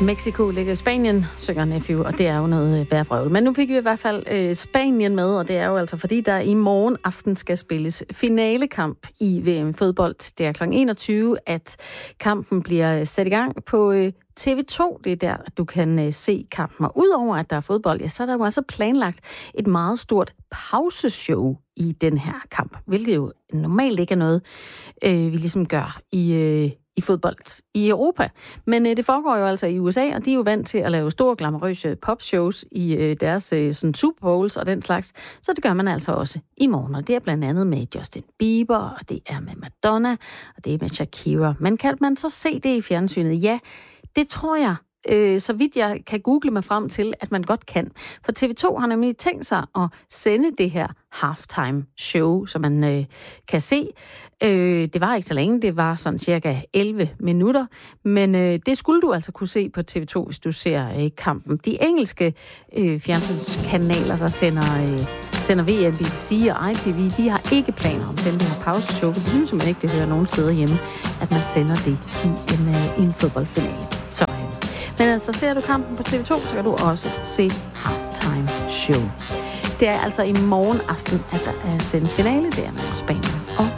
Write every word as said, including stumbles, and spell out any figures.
Mexico ligger i Spanien, synger Nephew, og det er jo noget værvrøvl. Men nu fik vi i hvert fald øh, Spanien med, og det er jo altså fordi, der i morgen aften skal spilles finalekamp i V M-fodbold. Det er klokken enogtyve, at kampen bliver sat i gang på øh, T V to. Det er der, du kan øh, se kampen. Og udover at der er fodbold, ja, så er der jo altså planlagt et meget stort pauseshow i den her kamp, hvilket jo normalt ikke er noget, øh, vi ligesom gør i... Øh, i fodbold i Europa. Men øh, det foregår jo altså i U S A, og de er jo vant til at lave store, glamourøse popshows i øh, deres øh, sådan Super Bowls og den slags. Så det gør man altså også i morgen. Og det er blandt andet med Justin Bieber, og det er med Madonna, og det er med Shakira. Men kan man så se det i fjernsynet? Ja, det tror jeg. Øh, så vidt jeg kan google mig frem til, at man godt kan. For T V to har nemlig tænkt sig at sende det her halftime show, som man øh, kan se. Øh, det var ikke så længe, det var sådan cirka elleve minutter, men øh, det skulle du altså kunne se på T V to, hvis du ser øh, kampen. De engelske øh, fjernsynskanaler, der sender, øh, sender V M, B B C og I T V, de har ikke planer om at sende det her pauseshow, for de synes simpelthen ikke, det hører nogen steder hjemme, at man sender det i en, øh, i en fodboldfinale. Så øh, Men altså, ser du kampen på T V to, så kan du også se halftime show. Det er altså i morgen aften, at der er sendes finale, der med Spanien.